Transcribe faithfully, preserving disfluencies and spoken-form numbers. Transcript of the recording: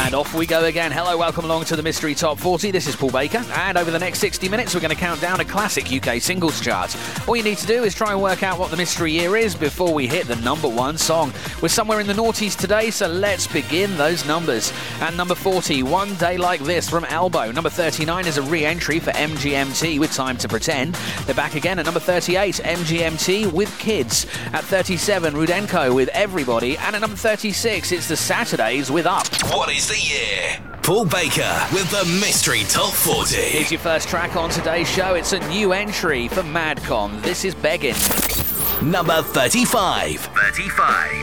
And off we go again. Hello, welcome along to the Mystery Top forty. This is Paul Baker. And over the next sixty minutes, we're going to count down a classic U K singles chart. All you need to do is try and work out what the mystery year is before we hit the number one song. We're somewhere in the noughties today, so let's begin those numbers. At number forty, One Day Like This from Elbow. Number thirty-nine is a re-entry for M G M T with Time to Pretend. They're back again at number thirty-eight, M G M T with Kids. At thirty-seven, Rudenko with Everybody. And at number thirty-six, it's the Saturdays with Up. What is the year? Paul Baker with the Mystery Top forty. Here's your first track on today's show. It's a new entry for Madcon. This is Beggin'. Number thirty-five. thirty-five.